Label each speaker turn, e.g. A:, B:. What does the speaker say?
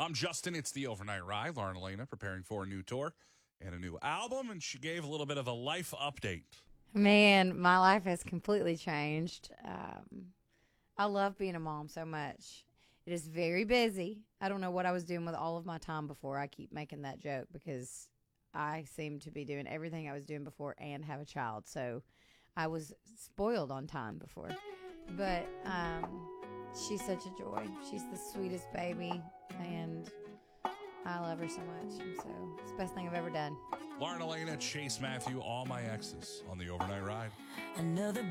A: I'm Justin. It's the Overnight Ride. Lauren Elena preparing for a new tour and a new album, and she gave a little bit of a life update.
B: Man, my life has completely changed. I love being a mom so much. It is very busy. I don't know what I was doing with all of my time before. I keep making that joke because I seem to be doing everything I was doing before and have a child. So I was spoiled on time before. But she's such a joy. She's the sweetest baby, and I love her so much. And so it's the best thing I've ever done.
A: Lauren Elena, Chase Matthew, all my exes on the Overnight Ride.
C: Another